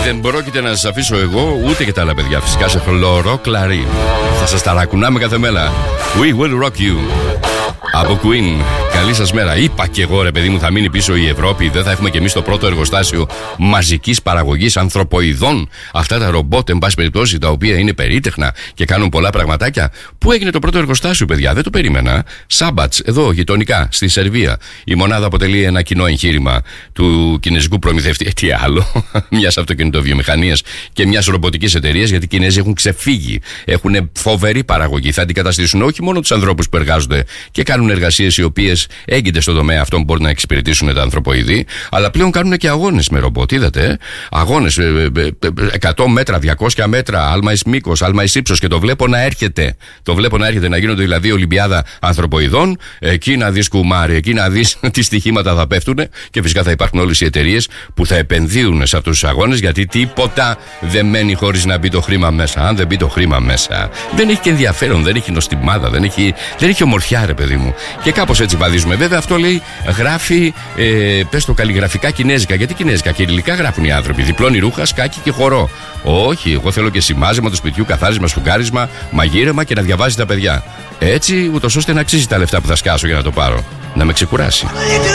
Δεν πρόκειται να σας αφήσω εγώ ούτε και τα άλλα παιδιά. Φυσικά σε χλωρό κλαρί. Θα σας ταρακουνάμε κάθε μέρα. We will rock you. Από Queen. Καλή σας μέρα. Είπα και εγώ, ρε παιδί μου, θα μείνει πίσω η Ευρώπη. Δεν θα έχουμε κι εμείς το πρώτο εργοστάσιο μαζικής παραγωγής ανθρωποειδών. Αυτά τα ρομπότ, εν πάση περιπτώσει, τα οποία είναι περίτεχνα και κάνουν πολλά πραγματάκια. Πού έγινε το πρώτο εργοστάσιο, παιδιά? Δεν το περίμενα. Σάμπατς, εδώ γειτονικά, στη Σερβία. Η μονάδα αποτελεί ένα κοινό εγχείρημα του κινέζικου προμηθευτή. Τι άλλο, μιας αυτοκινητοβιομηχανίας και μιας ρομποτικής εταιρείας, γιατί οι Κινέζοι έχουν ξεφύγει. Έχουν φοβερή παραγωγή. Θα αντικαταστήσουν όχι μόνο τους ανθρώπους που εργάζονται και κάνουν εργασίες οι οποίες έγκυται στον τομέα αυτών που μπορούν να εξυπηρετήσουν τα ανθρωποειδή, αλλά πλέον κάνουν και αγώνες με ρομπότ. Είδατε, αγώνες 100 μέτρα, 200 μέτρα, άλμα εις μήκος, άλμα εις ύψος, και το βλέπω να έρχεται. Το βλέπω να έρχεται, να γίνονται δηλαδή Ολυμπιάδα ανθρωποειδών. Εκεί να δεις κουμάρι, εκεί να δεις τι στοιχήματα θα πέφτουν, και φυσικά θα υπάρχουν όλες οι εταιρείες που θα επενδύουν σε αυτούς τους αγώνες, γιατί τίποτα δεν μένει χωρίς να μπει το χρήμα μέσα. Αν δεν μπει το χρήμα μέσα, δεν έχει και ενδιαφέρον, δεν έχει νοστιμάδα, δεν έχει ομορφιά, ρε παιδί μου. Και κάπως έτσι βαδίζουμε. Βέβαια, αυτό λέει, γράφει, πες το καλλιγραφικά κινέζικα. Γιατί κινέζικα? Κυριλικά γράφουν οι άνθρωποι. Διπλώνει ρούχα, σκάκι και χορό. Όχι, εγώ θέλω και σημάζεμα του σπιτιού, καθάρισμα, σφουγγάρισμα, μαγείρεμα και να διαβάζει τα παιδιά. Έτσι, ούτως ώστε να αξίζει τα λεφτά που θα σκάσω για να το πάρω. Να με ξεκουράσει.